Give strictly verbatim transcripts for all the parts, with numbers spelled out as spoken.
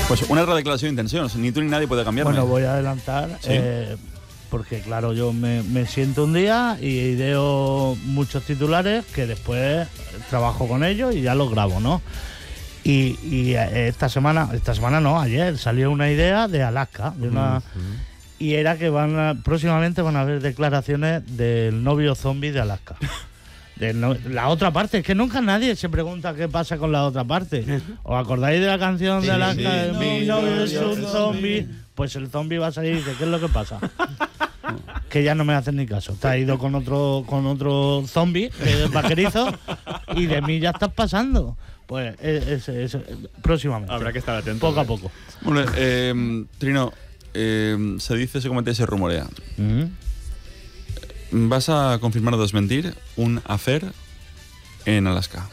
Pues una altra declaració d'intencions, ni tú ni nadie puede cambiarme. Bueno, voy a adelantar, ¿Sí? eh, porque claro, yo me, me siento un día y ideo muchos titulares que después trabajo con ellos y ya los grabo, ¿no? Y, y esta semana, esta semana no, ayer salió una idea de Alaska, de una, uh-huh. y era que van a, próximamente van a haber declaraciones del novio zombie de Alaska. De no, la otra parte, es que nunca nadie se pregunta qué pasa con la otra parte. ¿Os acordáis de la canción sí, de Alaska? Sí, de, no, mi novio es un zombie. zombie. Pues el zombie va a salir y dice, ¿qué es lo que pasa? Que ya no me hacen ni caso. Te has ido con otro con otro zombie, que es vaquerizo, y de mí ya estás pasando. Pues es, es, es, próximamente. Habrá que estar atento. Poco a poco. Bueno, eh, Trino, eh, se dice, se comenta y se rumorea. Mm-hmm. ¿Vas a confirmar o desmentir un affair en Alaska?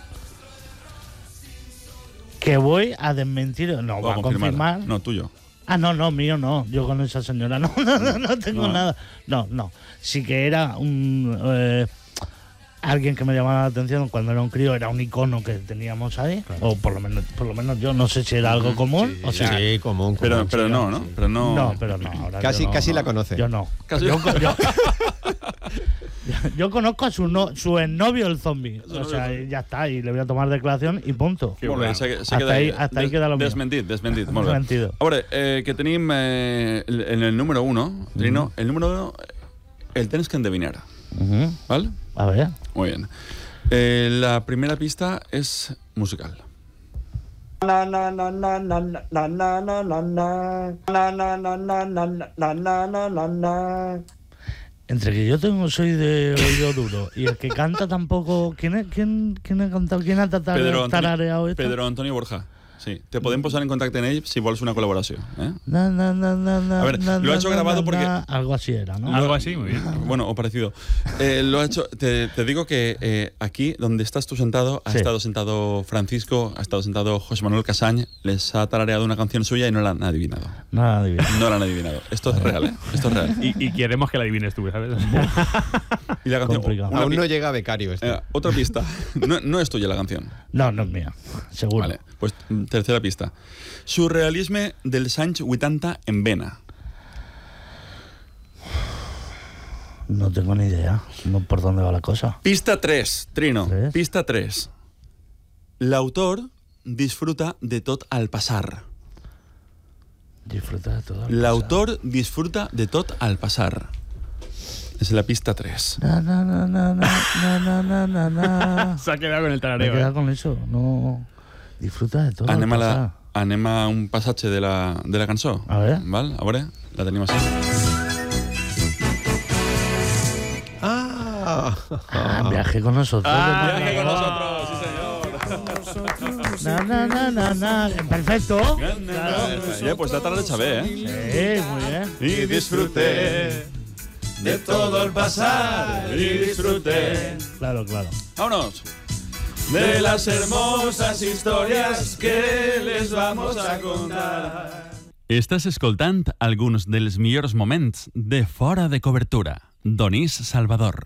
Que voy a desmentir. No, voy a confirmar. confirmar. No, tuyo. Ah, no, no, mío no. Yo con esa señora no, no, no, no tengo no. nada. No, no. Sí que era un... Eh, alguien que me llamaba la atención cuando era un crío, era un icono que teníamos ahí, claro. o por lo menos por lo menos yo no sé si era algo común, sí, o sea, sí, común, común pero pero sí, no, ¿no? Sí. Pero no. No, pero no, ahora casi no, casi no, la conoce. Yo no. Casi yo, yo, yo conozco a su no, su exnovio el zombie, o sea, ya está, y le voy a tomar declaración y punto. Molt bé, se, se hasta queda ahí, hasta ahí queda lo mío. Desmentit, desmentit, molt bé. Desmentido. A veure, eh, que tenim eh, en el número uno, Trino, mm-hmm. el número uno, el tens que endevinar, mm-hmm. ¿vale? A ver. Muy bien. Eh, la primera pista es musical. Na na na na na na na na na na na na na na na na na na na. Entre que yo tengo soy de oído duro y el que canta tampoco, ¿quién es, quién quién ha cantado, quién ha tarareado esto? Pedro Antonio Borja. Sí, te podem posar en contacte amb ell si vols una col·laboració. ¿eh? Na, na, na, na, a ver, na, lo ha hecho na, grabado na, porque... Na, algo así era, ¿no? Algo así, muy bien. Bueno, o parecido. Eh, lo ha hecho... Te, te digo que eh, aquí, donde estás tú sentado, ha sí. estado sentado Francisco, ha estado sentado José Manuel Casañ, les ha tarareado una canción suya y no la han adivinado. No la han adivinado. No la han adivinado. Esto es real, ¿eh? Esto es real. Y, y queremos que la adivines tú, ¿sabes? Y la canción... Una, Aún no llega becario este. Eh, otra pista. No, no es tuya la canción. No, no es mía. Seguro. Vale, pues tercera pista. Surrealisme dels anys vuitanta en Vena. No tengo ni idea. No por dónde va la cosa. Pista tres, Trino. ¿Tres? Pista tres. L'autor disfruta de tot al passar. Disfruta de todo. L'autor disfruta de tot al passar. Es la pista tres. Na, na, na, na, na, na, na, na, na. Se ha quedado con el Me he tarareo. quedado ¿eh? con eso. No. Disfruta de todo. Anem a, al la, pasar. anem a un passatge de la, de la cançó. A ver. Val? A veure, la tenim així. Ah, Ah, viaje con nosotros. Ah, de viaje con Málaga. nosotros, sí señor. Na, na, na, na, na. Perfecto. Claro. Oye, pues la tarde sabe, ¿eh? Sí, muy bien. Y disfruté de todo el pasar y disfruté. Claro, claro. Vámonos. De las hermosas historias que les vamos a contar. Estàs escoltant alguns dels millors moments de Fora de Cobertura. Donís Salvador.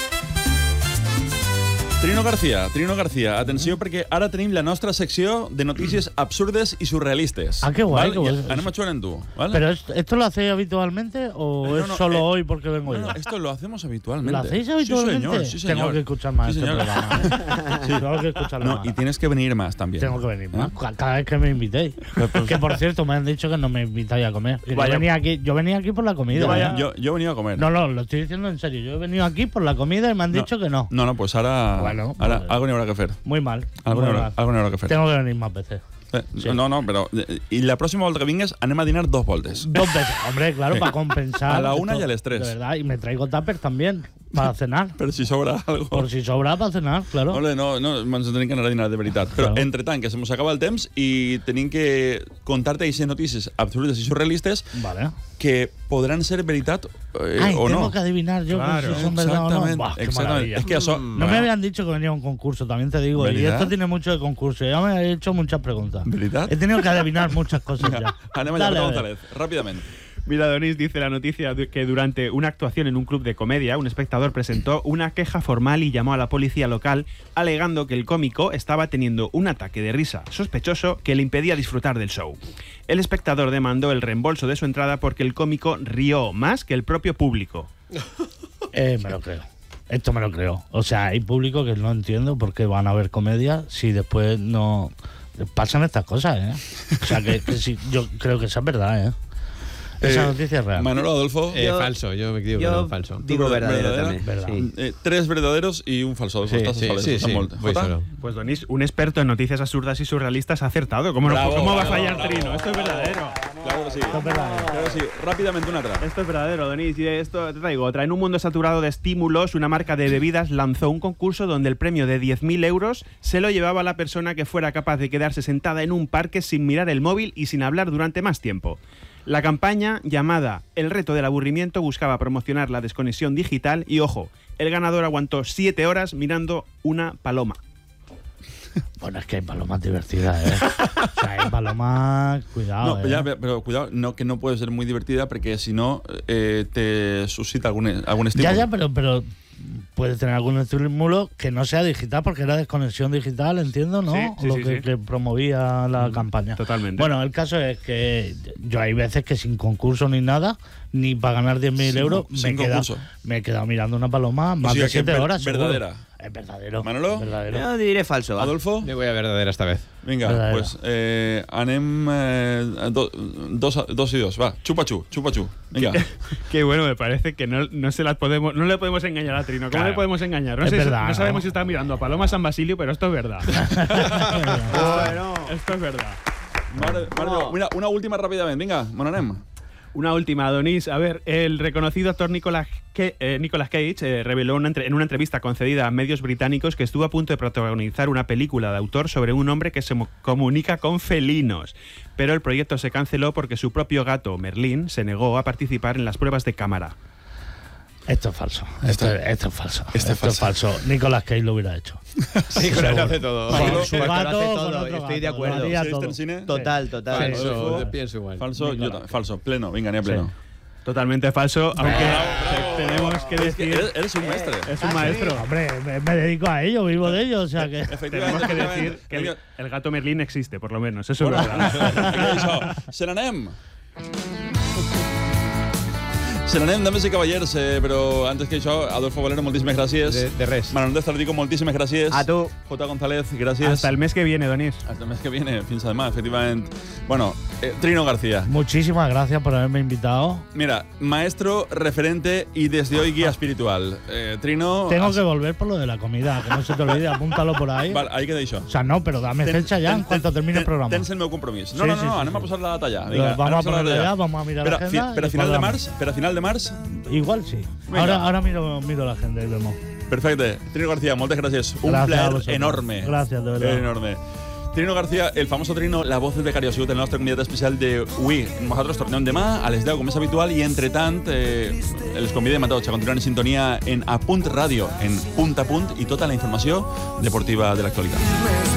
Trino García, Trino García, atenció perquè ara tenim la nostra secció de notícies absurdes y surrealistes. Ah, qué guay, ¿Vale? qué guay. Ja, anem a jugar en tu, ¿vale? ¿Pero esto, esto lo hacéis habitualmente o No, es no, solo eh, hoy porque vengo No, yo? no, esto lo hacemos habitualmente. ¿Lo hacéis habitualmente? Sí, señor, sí, señor. Tengo que escuchar más Sí, este señor. programa. ¿eh? Sí, tengo que escucharlo No, más. y tienes que venir más también. Tengo que venir más. ¿Eh? Cada vez que me invitéis. Que por cierto, me han dicho que no me invitáis a comer. Que Yo Vaya. venía aquí, yo venía aquí por la comida. Yo, ¿eh? yo, yo he venido a comer. No, no, lo estoy diciendo en serio. Yo he venido aquí por la comida y me han No. dicho que no. No, no, pues ahora, Bueno, ahora pues- algo n'hi haurà que fer. Muy mal. Algo muy n'hi haurà, mal. algo n'hi haurà que fer. Tengo que venir más veces. Eh, Sí. No, no, però... eh, I la pròxima volta que vingues anem a dinar dos voltes. Dos veces, hombre, claro, Sí. para compensar. A la una esto, y a las tres. De verdad, y me traigo tuppers también, para cenar. Per si sobra algo. Por si sobra para cenar, claro. Ole, no, no, ens tenim que anar a dinar de veritat. Però, Claro. entre tant, que se mos acaba el temps i tenim que contar-te aquestes notícies absurdes i surrealistes Vale. que podran ser veritat eh, Ay, o tengo no. que adivinar yo Claro, si son verdad o no. Exactament, Buah, qué exactament. maravilla. És que això... No me habían dicho que venía a un concurso, también te digo. Y ¿Verdad? esto tiene mucho de concurso. Ya me he hecho muchas preguntas. ¿Verdad? He tenido que adivinar muchas cosas Vinga, ya. anem allà, Dale, Marta a ver. González, ràpidament. Mira, Donís dice la noticia de que durante una actuación en un club de comedia, un espectador presentó una queja formal y llamó a la policía local alegando que el cómico estaba teniendo un ataque de risa sospechoso que le impedía disfrutar del show. El espectador demandó el reembolso de su entrada porque el cómico rió más que el propio público. Eh, me lo creo. Esto me lo creo. O sea, hay público que no entiendo por qué van a ver comedia si después no pasan estas cosas, ¿eh? O sea, que, que sí, yo creo que esa es verdad, ¿eh? Esa Eh, noticia es real. Manolo, Adolfo. Eh, Yo- falso, yo me digo que Yo no, falso. digo verdadero ¿Verdadera? también. Verdad. Sí. Eh, tres verdaderos y un falso. Adolfo, Sí, estás sí, a soles, sí, estás sí, molt. voy Jota? solo. Pues Donís, un experto en noticias absurdas y surrealistas ha acertado. ¿Cómo, no- Bravo, cómo va a bravo, fallar bravo. Trino? Esto es verdadero. Claro que sí. Esto es verdadero. Claro que sí. Rápidamente una atrás. Esto es verdadero, Donís. Y esto te traigo otra. En un mundo saturado de estímulos, una marca de bebidas lanzó un concurso donde el premio de diez mil euros se lo llevaba la persona que fuera capaz de quedarse sentada en un parque sin mirar el móvil y sin hablar durante más tiempo. La campaña, llamada El reto del aburrimiento, buscaba promocionar la desconexión digital y, ojo, el ganador aguantó siete horas mirando una paloma. Bueno, es que hay palomas divertidas, ¿eh? O sea, hay palomas... Cuidado, No, ¿eh? pero, ya, pero cuidado, no, que no puede ser muy divertida porque si no eh, te suscita algún, algún estímulo. Ya, ya, pero, pero puede tener algún estímulo que no sea digital porque era desconexión digital, entiendo, ¿no? Sí, sí, Lo sí, que, sí. que promovía la campaña. Totalmente. Bueno, el caso es que yo hay veces que sin concurso ni nada, ni para ganar diez mil Sin euros, con- me, sin he quedado, concurso. me he quedado mirando una paloma más sea de que siete ver- horas. seguro. verdadera. Es verdadero. Manolo. Verdadero. Yo diré falso. ¿va? Adolfo. Le voy a verdadera esta vez. Vinga, Verdadera. pues eh, anem eh, do, dos, dos y dos. Va, chupa-chu, chupa-chu. Vinga. Qué bueno, me parece que no, no se las podemos, no le podemos engañar a Trino. ¿Cómo Claro. le podemos engañar? No, Es sé si- verdad, no ¿no? sabemos si está mirando a Paloma San Basilio, pero esto es verdad. Bueno. Esto es verdad. Mare, mare No. una, una última rápidamente. Vinga, on anem? Una última, Donís. A ver, el reconocido actor Nicolas, Ke- eh, Nicolas Cage eh, reveló una entre- en una entrevista concedida a medios británicos que estuvo a punto de protagonizar una película de autor sobre un hombre que se mo- comunica con felinos. Pero el proyecto se canceló porque su propio gato, Merlín, se negó a participar en las pruebas de cámara. Esto es falso. Esto, es- esto es falso. Esto es Esto es falso. Nicolas Cage lo hubiera hecho. Sí, con él hace todo. Con Manolo, su Porque lo gato, hace con todo, otro estoy de gato, acuerdo. lo haría ¿Sí, todo. está en cine? Total, total. Falso, Sí. pienso igual. Falso, yo Nicolas. ta- falso, pleno. Venga, ni a pleno. Totalmente falso, aunque te- tenemos que Es que decir... eres, eres un maestro. Es un maestro. Hombre, me, me dedico a ello, vivo de ello, o sea que... Tenemos Efectivamente, que decir efectivamente. que el, Vinga. el gato Merlín existe, por lo menos. Eso es Bueno, verdad. vinga, això. Se n'anem. Se n'anem, dames i cavallers, eh, però antes que això, Adolfo Valero, moltíssimes gràcies. De, de res. Manuel de Estardico, moltíssimes gràcies. A tu. J. González, gràcies. Hasta el mes que viene, Donís. Hasta el mes que viene, fins demà, efectivament. Bueno, eh, Trino García. Muchísimas gracias por haberme invitado. Mira, maestro, referente y desde hoy guía espiritual. Eh, Trino... Tengo has- que volver por lo de la comida, que no se te olvide, apúntalo por ahí. Vale, ahí queda això. O sea, no, pero dame Ten- fecha ya ten- en cuanto ten- termine el ten- programa. Tens el meu compromís. No, Sí, no, no, sí, no sí, anem sí. a posar la data ja. Lo vamos anem a posar la ponerla data ya, vamos a mirar Però la fi- agenda Però y a final de cuadramos. març, però a final de març, Igual sí. Venga. Ahora, ahora miro, miro la agenda y vemos. perfecte. Trino García, moltes gràcies. Un Gracias a plaer vosotros. enorme. Gracias, de verdad. Enorme. Trino García, el famoso Trino, la voz del becario, ha sigut el nostre convidat especial de Ui. Nosaltres tornem demà a les deu, com és habitual, i entre tant, eh, els convidem a tots a continuar en sintonia en A Punt Ràdio, en Punt a Punt, i tota la informació deportiva de l'actualitat.